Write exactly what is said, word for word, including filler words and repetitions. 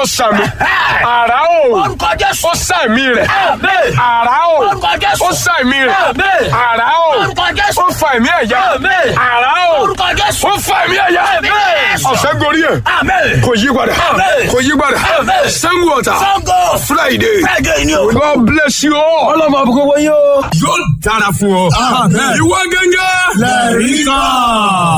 sàmì. Àrá o. Orúkọ Jésù. Ó sàmì rẹ̀. Àmín. Àrá o. Orúkọ Jésù. Ó sàmì rẹ̀. Àmín. Àrá o. Orúkọ Jésù. Ó fa ẹ̀mí ẹ̀yà. Àmín. Àrá o. Orúkọ Jésù. Ó fa ẹ̀mí ẹ̀yà. Àmín. Ọ̀sẹ̀ gorí ẹ̀. Àmín. Kò yí padà. Àmín. Kò yí padà. Àmín. Sango Ọ̀tà. Sango. Friday. Friday ni o. God bless you all. Ọlọ́mọ àbúkọ́ wọ́n yóò. Yóò dára fún ọ. Ìwọ gẹ́gẹ́. Lẹ́rìí kan.